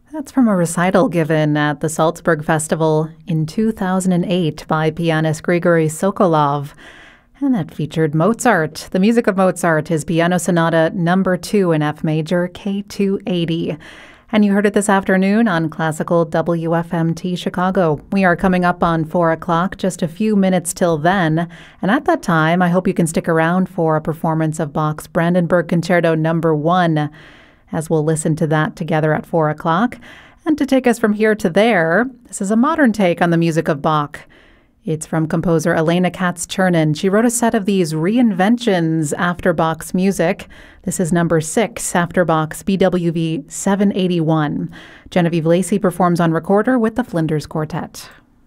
That's from a recital given at the Salzburg Festival in 2008 by pianist Grigory Sokolov. And that featured Mozart, the music of Mozart, his Piano Sonata number 2 in F major, K280. And you heard it this afternoon on Classical WFMT Chicago. We are coming up on 4 o'clock, just a few minutes till then. And at that time, I hope you can stick around for a performance of Bach's Brandenburg Concerto number 1, as we'll listen to that together at 4 o'clock. And to take us from here to there, this is a modern take on the music of Bach. It's from composer Elena Katz-Chernin. She wrote a set of these reinventions after Bach's music. This is number 6 after Bach's BWV 781. Genevieve Lacey performs on recorder with the Flinders Quartet.